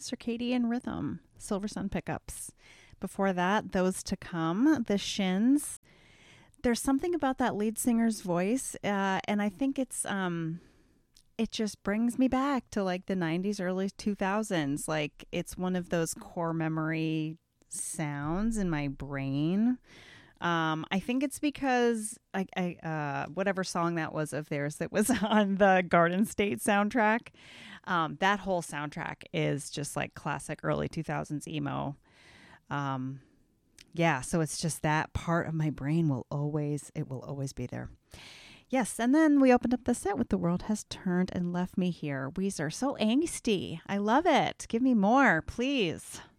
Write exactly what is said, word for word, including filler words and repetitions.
Circadian Rhythm, Silver Sun Pickups. Before that, Those to Come, The Shins. There's something about that lead singer's voice, uh, and I think it's um, it just brings me back to like the nineties, early two thousands. Like it's one of those core memory sounds in my brain. Um, I think it's because I, I uh, whatever song that was of theirs that was on the Garden State soundtrack, um, that whole soundtrack is just like classic early two thousands emo. Um, yeah, so it's just that part of my brain will always, it will always be there. Yes, and then we opened up the set with The World Has Turned and Left Me Here. Weezer, so angsty. I love it. Give me more, please.